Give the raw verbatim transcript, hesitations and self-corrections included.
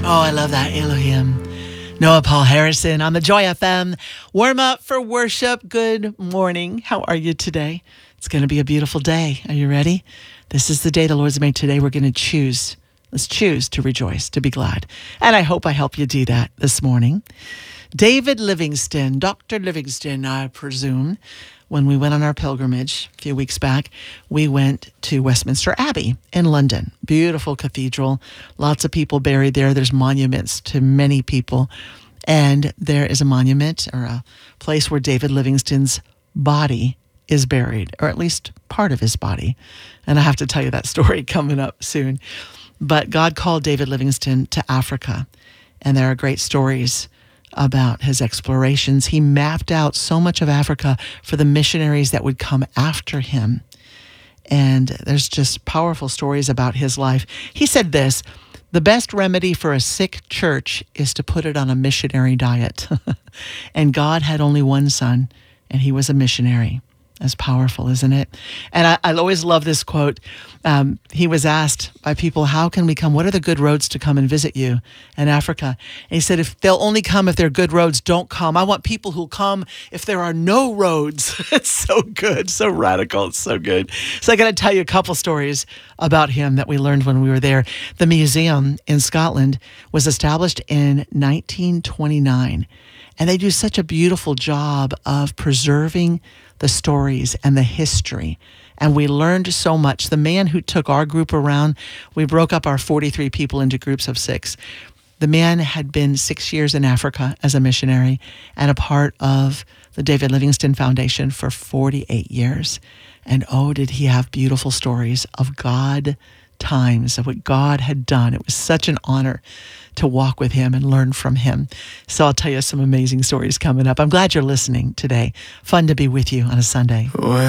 Oh, I love that. Elohim. Noah Paul Harrison on the Joy F M. Warm up for worship. Good morning. How are you today? It's going to be a beautiful day. Are you ready? This is the day the Lord's made. Today we're going to choose. Let's choose to rejoice, to be glad. And I hope I help you do that this morning. David Livingstone, Doctor Livingstone, I presume, when we went on our pilgrimage a few weeks back, we went to Westminster Abbey in London. Beautiful cathedral, lots of people buried there. There's monuments to many people. And there is a monument or a place where David Livingstone's body is buried, or at least part of his body. And I have to tell you that story coming up soon. But God called David Livingstone to Africa, and there are great stories about his explorations. He mapped out so much of Africa for the missionaries that would come after him. And there's just powerful stories about his life. He said this: the best remedy for a sick church is to put it on a missionary diet. And God had only one son, and he was a missionary. That's powerful, isn't it? And I, I always love this quote. Um, he was asked by people, how can we come? What are the good roads to come and visit you in Africa? And he said, if they'll only come if they're good roads, don't come. I want people who'll come if there are no roads. It's so good, so radical, it's so good. So I got to tell you a couple stories about him that we learned when we were there. The museum in Scotland was established in nineteen twenty-nine, and they do such a beautiful job of preserving the stories and the history. And we learned so much. The man who took our group around, we broke up our forty-three people into groups of six. The man had been six years in Africa as a missionary and a part of the David Livingstone Foundation for forty-eight years. And oh, did he have beautiful stories of God times, of what God had done. It was such an honor to walk with him and learn from him. So I'll tell you some amazing stories coming up. I'm glad you're listening today. Fun to be with you on a Sunday. Well,